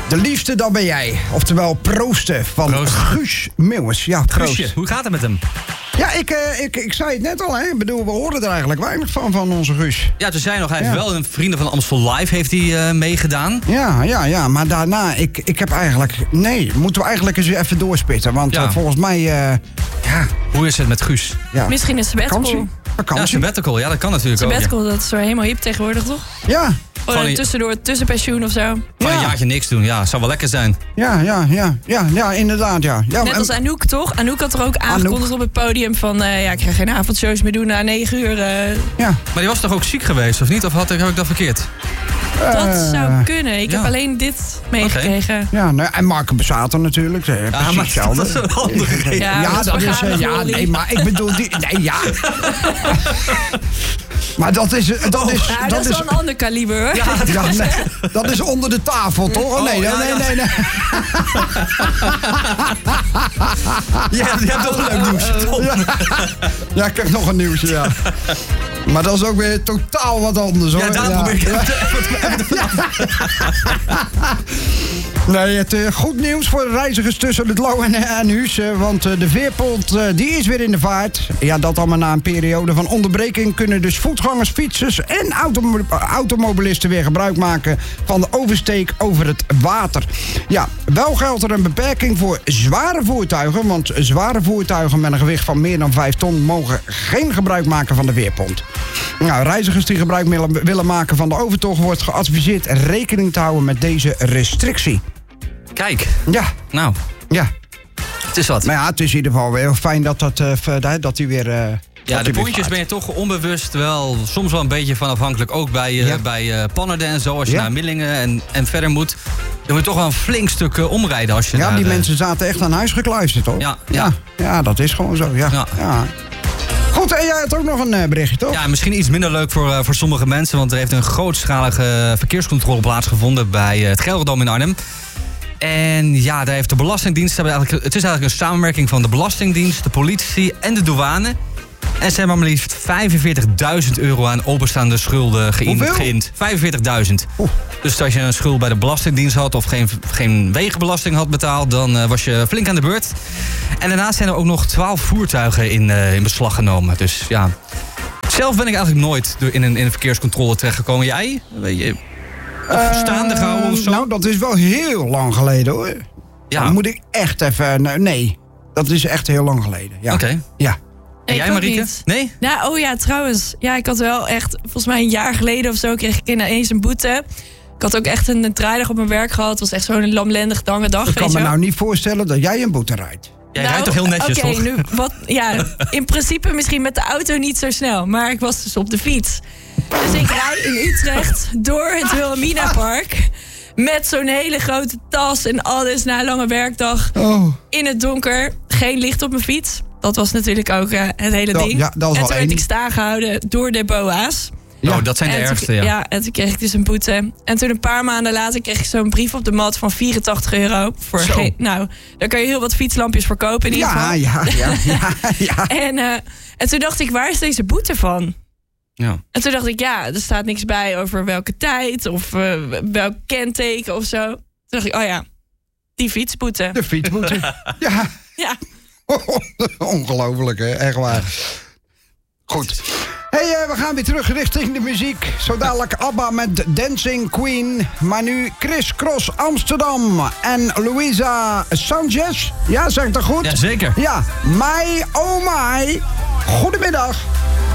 De liefste, dat ben jij. Oftewel proosten van Guus Meeuwis. Ja, proost. Guusje, hoe gaat het met hem? Ja, ik zei het net al, hè. Ik bedoel, we horen er eigenlijk weinig van onze Guus. Ja, toen zei nog, hij heeft wel een Vrienden van Amstel Live heeft hij meegedaan. Ja, maar daarna, ik heb eigenlijk... Nee, moeten we eigenlijk eens even doorspitten. Want volgens mij, Hoe is het met Guus? Ja. Misschien een sabbatical. Ja, sabbatical, ja, dat kan natuurlijk sabbatical, ook. dat is zo helemaal hip tegenwoordig, toch? Ja. Gewoon tussendoor, tussenpensioen of zo. Gewoon een jaartje niks doen, ja, zou wel lekker zijn. Ja, inderdaad, ja. Net als Anouk, toch? Anouk had er ook aangekondigd op het podium van... ik ga geen avondshows meer doen na 9 uur. Ja. Maar die was toch ook ziek geweest, of niet? Of heb ik dat verkeerd? Dat zou kunnen. Ik heb alleen dit meegekregen. Okay. Ja, nou, en Marco Bazzato natuurlijk. Ja, maar dat is een andere reden. Ja, dat is... nee, maar ik bedoel... Maar dat is wel een ander kaliber, hoor. Dat is onder de tafel, toch? Oh, nee. Je hebt nog een leuk nieuwsje, toch? Ja, ik heb nog een nieuwsje, ja. Maar dat is ook weer totaal wat anders, hoor. Ja, daar probeer ik Nee, het goed nieuws voor de reizigers tussen het Loo en Huus. Want de veerpont die is weer in de vaart. Ja, dat allemaal na een periode van onderbreking... kunnen dus voetgangers, fietsers en automobilisten weer gebruik maken... van de oversteek over het water. Ja, wel geldt er een beperking voor zware voertuigen... want zware voertuigen met een gewicht van meer dan 5 ton... mogen geen gebruik maken van de veerpont. Nou, reizigers die gebruik willen maken van de overtocht... wordt geadviseerd rekening te houden met deze restrictie. Kijk. Ja. Nou. Ja. Het is wat. Maar ja, het is in ieder geval weer fijn dat hij weer... Ja, de pontjes ben je toch onbewust wel... soms wel een beetje van afhankelijk. Ook bij Pannerden en zo. Als je naar Millingen en verder moet... dan moet je toch wel een flink stuk omrijden. Als je ja, die mensen zaten echt aan huis gekluisterd, hoor. Ja, dat is gewoon zo, ja. Goed, en jij had ook nog een berichtje, toch? Ja, misschien iets minder leuk voor sommige mensen... want er heeft een grootschalige verkeerscontrole plaatsgevonden... bij het Gelredome in Arnhem. En ja, daar heeft de Belastingdienst... het is eigenlijk een samenwerking van de Belastingdienst... de politie en de douane... En ze hebben maar liefst €45.000 aan openstaande schulden geïnd. 45.000. Dus als je een schuld bij de Belastingdienst had... of geen wegenbelasting had betaald... dan was je flink aan de beurt. En daarnaast zijn er ook nog 12 voertuigen in beslag genomen. Dus ja... Zelf ben ik eigenlijk nooit in een verkeerscontrole terechtgekomen. Jij? Of staande gehouden of zo? Nou, dat is wel heel lang geleden, hoor. Ja. Dan moet ik echt even... Nee, dat is echt heel lang geleden. Ja. Oké. Ja. En jij, Marieke? Nee? Ja, trouwens. Ja, ik had wel echt... Volgens mij een jaar geleden of zo kreeg ik ineens een boete. Ik had ook echt een draaidag op mijn werk gehad. Het was echt zo'n lamlendig lange dag. Ik kan me nou niet voorstellen dat jij een boete rijdt. Jij rijdt toch heel netjes, toch? Nu, in principe misschien met de auto niet zo snel. Maar ik was dus op de fiets. Dus ik rijd in Utrecht door het Wilhelminapark... met zo'n hele grote tas en alles na een lange werkdag. In het donker. Geen licht op mijn fiets. Dat was natuurlijk ook het hele ding. Ja, dat was en toen werd ik staan gehouden door de BOA's. Ja, dat zijn de ergste, ja. Ja, en toen kreeg ik dus een boete. En toen een paar maanden later kreeg ik zo'n brief op de mat van €84. Voor daar kan je heel wat fietslampjes voor kopen in ieder geval. Ja. En toen dacht ik, waar is deze boete van? Ja. En toen dacht ik, er staat niks bij over welke tijd... of welk kenteken of zo. Toen dacht ik, die fietsboete. De fietsboete, Ja. Ongelooflijk, hè? Echt waar. Goed. Hey, we gaan weer terug richting de muziek. Zo dadelijk ABBA met Dancing Queen. Maar nu Chris Cross Amsterdam en Luisa Sanchez. Ja, zeg ik dat goed? Ja, zeker. Ja, My Oh My. Goedemiddag.